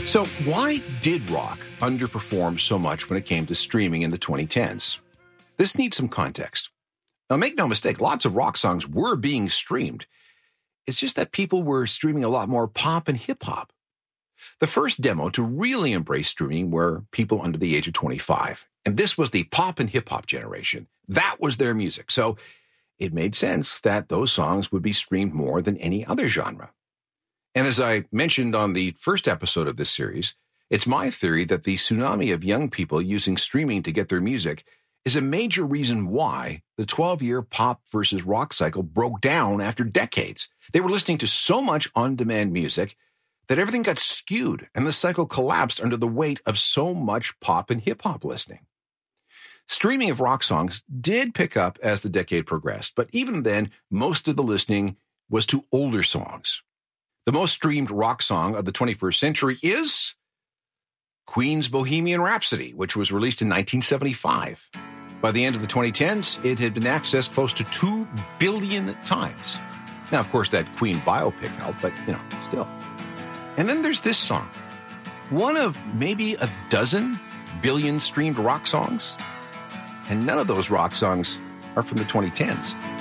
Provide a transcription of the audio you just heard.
So why did rock underperform so much when it came to streaming in the 2010s? This needs some context. Now, make no mistake, lots of rock songs were being streamed. It's just that people were streaming a lot more pop and hip-hop. The first demo to really embrace streaming were people under the age of 25. And this was the pop and hip-hop generation. That was their music. So it made sense that those songs would be streamed more than any other genre. And as I mentioned on the first episode of this series, it's my theory that the tsunami of young people using streaming to get their music is a major reason why the 12-year pop versus rock cycle broke down after decades. They were listening to so much on-demand music that everything got skewed and the cycle collapsed under the weight of so much pop and hip-hop listening. Streaming of rock songs did pick up as the decade progressed, but even then, most of the listening was to older songs. The most streamed rock song of the 21st century is Queen's Bohemian Rhapsody, which was released in 1975. By the end of the 2010s, it had been accessed close to 2 billion times. Now, of course, that Queen biopic helped, but, still. And then there's this song, one of maybe a dozen billion streamed rock songs. And none of those rock songs are from the 2010s.